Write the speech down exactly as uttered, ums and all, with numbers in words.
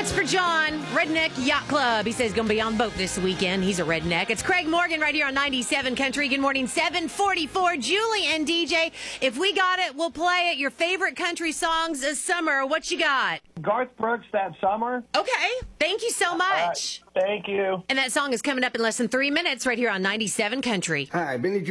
That's for John, Redneck Yacht Club. He says he's going to be on the boat this weekend. He's a redneck. It's Craig Morgan right here on ninety-seven Country. Good morning, seven forty-four. Julie and D J, if we got it, we'll play it. Your favorite country songs this summer. What you got? Garth Brooks, That Summer. Okay. Thank you so much. Uh, thank you. And that song is coming up in less than three minutes right here on ninety-seven Country. Hi, Benny